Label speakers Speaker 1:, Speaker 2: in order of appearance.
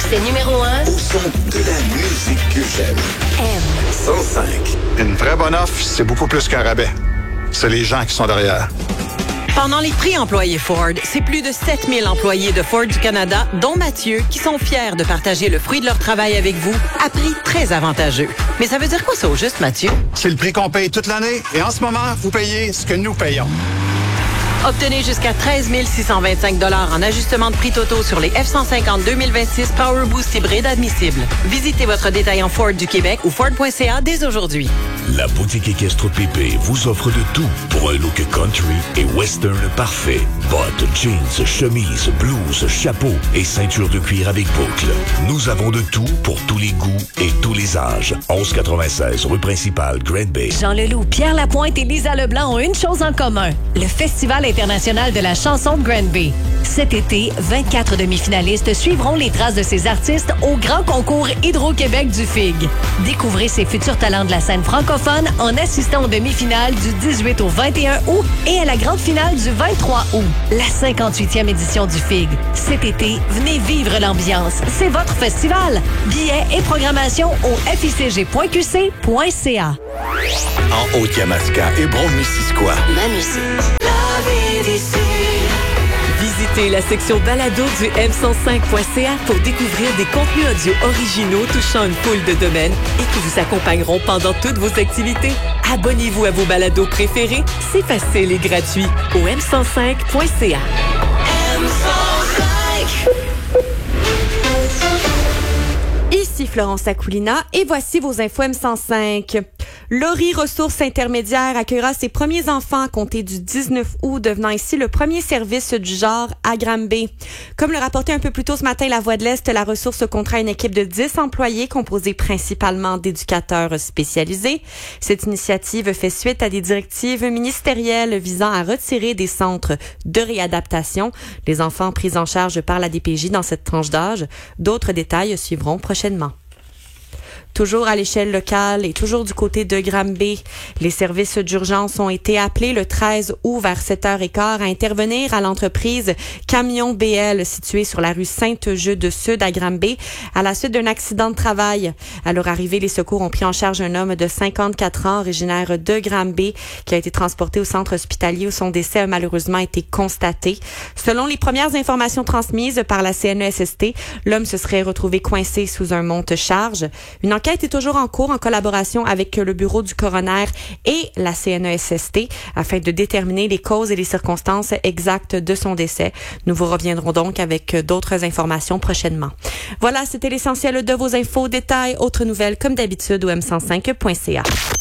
Speaker 1: C'est numéro 1
Speaker 2: au son de la musique que j'aime. M105.
Speaker 3: Une vraie bonne offre, c'est beaucoup plus qu'un rabais. C'est les gens qui sont derrière.
Speaker 4: Pendant les prix employés Ford, c'est plus de 7000 employés de Ford du Canada, dont Mathieu, qui sont fiers de partager le fruit de leur travail avec vous à prix très avantageux. Mais ça veut dire quoi ça au juste, Mathieu?
Speaker 3: C'est le prix qu'on paye toute l'année et en ce moment, vous payez ce que nous payons.
Speaker 4: Obtenez jusqu'à 13 625 $ en ajustement de prix totaux sur les F-150 2026 Power Boost hybride admissibles. Visitez votre détaillant Ford du Québec ou Ford.ca dès aujourd'hui.
Speaker 5: La boutique équestre Pépé vous offre de tout pour un look country et western parfait. Bottes, jeans, chemises, blouses, chapeaux et ceinture de cuir avec boucle. Nous avons de tout pour tous les goûts et tous les âges. 1196 rue principale, Grand Bay.
Speaker 6: Jean Leloup, Pierre Lapointe et Lisa Leblanc ont une chose en commun. Le Festival international de la chanson de Grand Bay. Cet été, 24 demi-finalistes suivront les traces de ces artistes au grand concours Hydro-Québec du FIG. Découvrez ces futurs talents de la scène francophone en assistant aux demi-finales du 18 au 21 août et à la grande finale du 23 août. La 58e édition du FIG. Cet été, venez vivre l'ambiance. C'est votre festival. Billets et programmation au ficg.qc.ca.
Speaker 2: En Haute-Yamaska et Brome-Missisquoi.
Speaker 1: Ma musique.
Speaker 7: Visitez la section balado du m105.ca pour découvrir des contenus audio originaux touchant une foule de domaines et qui vous accompagneront pendant toutes vos activités. Abonnez-vous à vos balados préférés, c'est facile et gratuit au m105.ca.
Speaker 8: Ici Florence Akoulina et voici vos infos M105. Laurie Ressources Intermédiaires accueillera ses premiers enfants à compter du 19 août, devenant ici le premier service du genre à Granby. Comme le rapportait un peu plus tôt ce matin La Voix de l'Est, la ressource comptera une équipe de 10 employés composée principalement d'éducateurs spécialisés. Cette initiative fait suite à des directives ministérielles visant à retirer des centres de réadaptation les enfants pris en charge par la DPJ dans cette tranche d'âge. D'autres détails suivront prochainement. Toujours à l'échelle locale et toujours du côté de Granby, les services d'urgence ont été appelés le 13 août vers 7h15 à intervenir à l'entreprise Camion BL située sur la rue Sainte-Jude-Sud à Granby à la suite d'un accident de travail. À leur arrivée, les secours ont pris en charge un homme de 54 ans originaire de Granby qui a été transporté au centre hospitalier où son décès a malheureusement été constaté. Selon les premières informations transmises par la CNESST, l'homme se serait retrouvé coincé sous un monte-charge. Une enquête est toujours en cours en collaboration avec le bureau du coroner et la CNESST afin de déterminer les causes et les circonstances exactes de son décès. Nous vous reviendrons donc avec d'autres informations prochainement. Voilà, c'était l'essentiel de vos infos. Détails, autres nouvelles comme d'habitude au m105.ca.